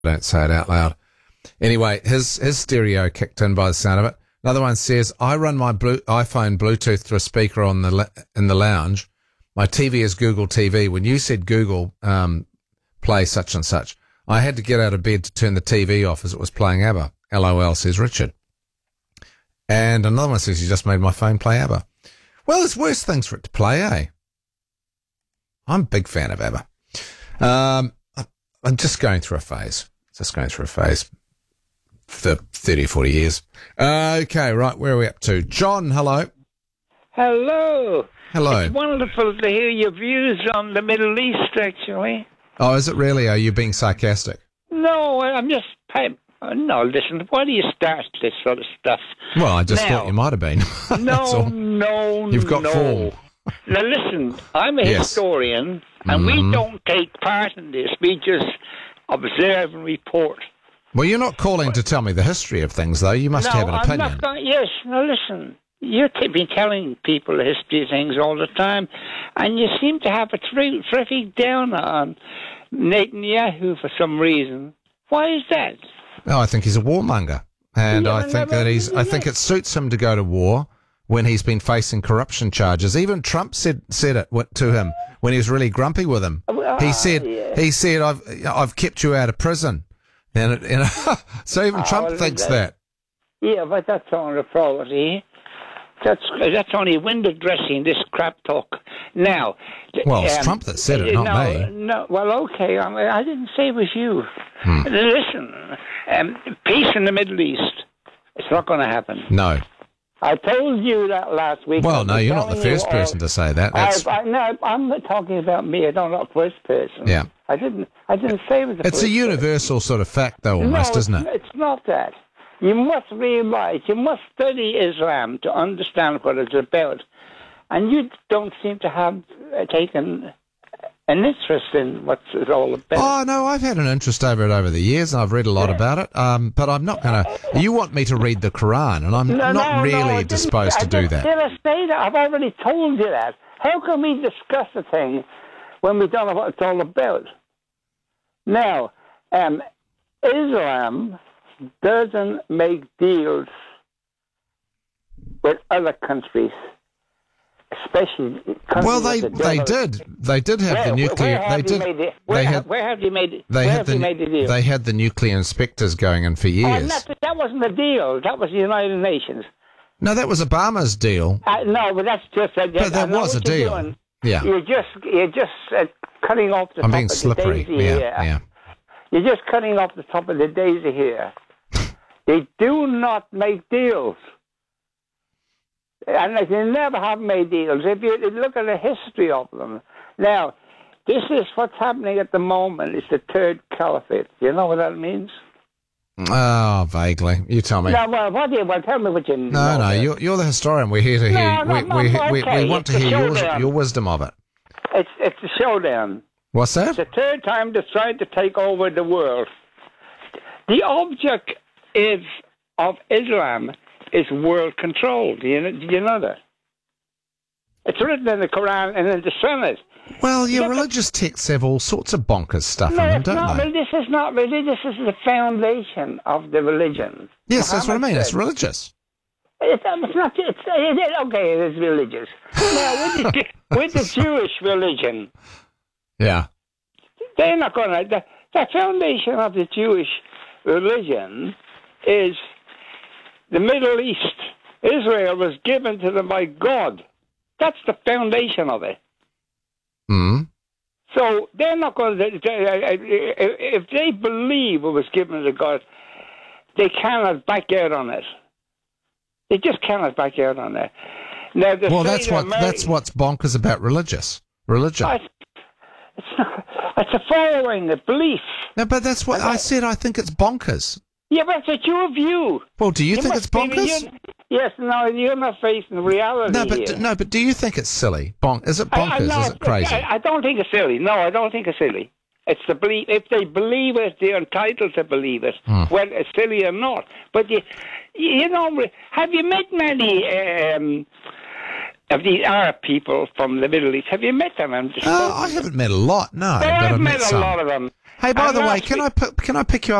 don't say it out loud. Anyway, his stereo kicked in by the sound of it. Another one says, I run my iPhone Bluetooth through a speaker in the lounge. My TV is Google TV. When you said Google, play such and such, I had to get out of bed to turn the TV off as it was playing ABBA. LOL, says Richard. And another one says, you just made my phone play ABBA. Well, there's worse things for it to play, eh? I'm a big fan of ABBA. I'm just going through a phase. For 30 or 40 years. Okay, right, where are we up to? John, hello. Hello. Hello. It's wonderful to hear your views on the Middle East, actually. Oh, is it really? Are you being sarcastic? No, I'm just... No, listen, why do you start this sort of stuff? Well, I just thought you might have been. No. You've got form. Now, listen, I'm a historian, and we don't take part in this. We just observe and report. Well, you're not calling to tell me the history of things, though. You must have an opinion. Yes, now listen. You've been telling people the history of things all the time, and you seem to have a terrific down on Netanyahu for some reason. Why is that? Oh, I think he's a warmonger, and I think it suits him to go to war when he's been facing corruption charges. Even Trump said it to him when he was really grumpy with him. He said, I've kept you out of prison. And so even Trump thinks that. Yeah, but that's on authority. That's only window dressing, this crap talk. Now... Well, it's Trump that said it, not me. No, well, okay, I didn't say it was you. Listen, peace in the Middle East, it's not going to happen. No. I told you that last week. Well, no, you're not the first person to say that. I'm not talking about me. I'm not the first person. Yeah. I didn't say it was the first It's a universal sort of fact, though, almost, isn't it? It's not that. You must realize, you must study Islam to understand what it's about. And you don't seem to have taken an interest in what it's all about. Oh, no, I've had an interest over it over the years, and I've read a lot about it. But I'm not going to... You want me to read the Quran, and I'm not really disposed to do that. Did I say that? I've already told you that. How can we discuss a thing when we don't know what it's all about? Now, Islam doesn't make deals with other countries, especially countries. Well, they did. They did have the nuclear. Where have you made it? Where have you made the deal? They had the nuclear inspectors going in for years. That wasn't a deal. That was the United Nations. No, that was Obama's deal. No, but that's just. But that was a deal. Doing. Yeah. You're just cutting off the I'm top being of slippery. the daisy here. Yeah. You're just cutting off the top of the daisy here. They do not make deals. And they never have made deals. If you look at the history of them. Now, this is what's happening at the moment. It's the third caliphate. Do you know what that means? Oh, vaguely. You tell me. No, well, tell me what you know. No, you're the historian. We're here to hear. We want to hear your wisdom of it. It's a showdown. What's that? It's the third time they've tried to take over the world. The object of Islam is world control. Do you know that? It's written in the Quran and in the Sunnah. Well, your religious texts have all sorts of bonkers stuff in them, don't they? This is not religious. This is the foundation of the religion. Yes, that's what I mean. It's religious. It's not. Okay, it is religious. Now, with the Jewish religion, yeah, they're not going to. The foundation of the Jewish religion is the Middle East. Israel was given to them by God. That's the foundation of it. Mm. So they're not going to. If they believe it was given to God, they cannot back out on it. They just cannot back out on it. Now, that's what's bonkers about religion. It's a following, a belief. No, but that's what I said. I think it's bonkers. Yeah, but it's your view. Well, do you think it's bonkers? Yes, no, you're not facing reality. No, but do you think it's silly? Is it bonkers? Is it crazy? I don't think it's silly. No, I don't think it's silly. It's the belief. If they believe it, they're entitled to believe it, whether it's silly or not. But you know, have you met many of these Arab people from the Middle East? Have you met them? I haven't met a lot. No, well, but I've met a some. lot of them. Hey, by And the way, last can I pick you up